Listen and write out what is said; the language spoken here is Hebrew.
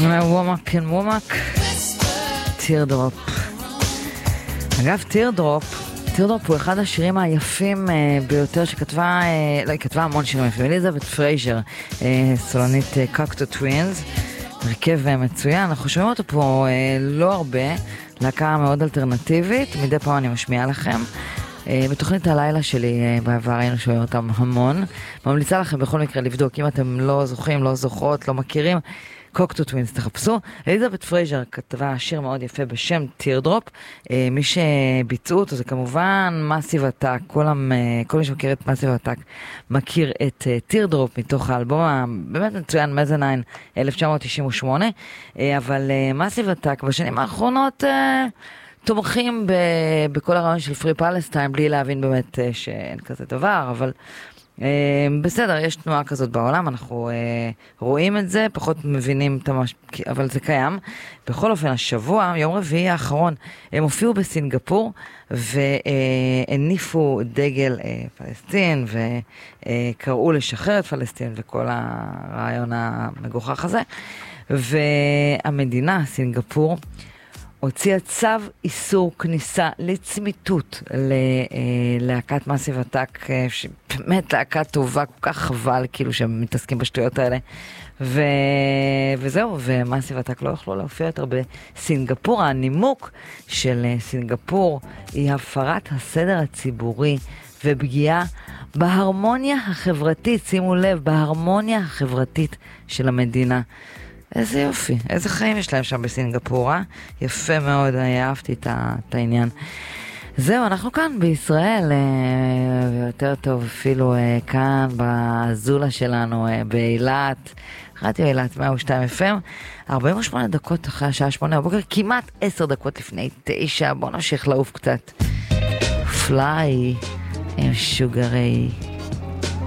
וומק כן וומק, טירדרופ. אגב, טירדרופ הוא אחד השירים היפים ביותר שכתבה, היא כתבה המון שירים יפים. אליזבת פרייזר, סולנית קוקטו טווינס, הרכב מצוין. אנחנו שומעים אותו פה לא הרבה, להקה מאוד אלטרנטיבית, מדי פעם אני משמיעה לכם. בתוכנית הלילה שלי בעבר היינו שומעים אותם המון. ממליצה לכם בכל מקרה לבדוק, אם אתם לא זוכים, לא זוכרות, לא מכירים, קוקטו טווינס, תחפשו. אליזבת פרייזר כתבה שיר מאוד יפה בשם טירדרופ. מי שביצעו אותו זה כמובן מאסיב אטאק. כל מי שמכיר את מאסיב אטאק מכיר את טירדרופ מתוך האלבום הבאמת מצוין מזניין 1998. אבל מאסיב אטאק בשנים האחרונות תומכים בכל הרעיון של פרי פלסטיין בלי להבין באמת שאין כזה דבר, אבל בסדר, יש תנועה כזאת בעולם, אנחנו רואים את זה, פחות מבינים אבל זה קיים. בכל אופן, השבוע, יום רביעי האחרון, הם הופיעו בסינגפור והניפו דגל פלסטין וקראו לשחרר את פלסטין וכל הרעיון המגוחך הזה. והמדינה, סינגפור, הוציאה צו איסור כניסה לצמיתות ללהקת מאסיב אטאק, שבאמת להקה טובה, כל כך חבל כאילו שהם מתעסקים בשטויות האלה. וזהו, ומאסיב אטאק לא יכלו להופיע יותר בסינגפור. הנימוק של סינגפור היא הפרת הסדר הציבורי ופגיעה בהרמוניה החברתית, שימו לב, בהרמוניה החברתית של המדינה. איזה יופי, איזה חיים יש להם שם בסינגפור, יפה מאוד, אהבתי את העניין. זהו, אנחנו כאן בישראל, ויותר טוב אפילו כאן בזולה שלנו, באילת, רדיו אילת 102 FM, 48 דקות אחרי השעה 8 בבוקר, כמעט 10 דקות לפני 9, בואו נמשיך לעוף קצת. פליי עם שוגרי.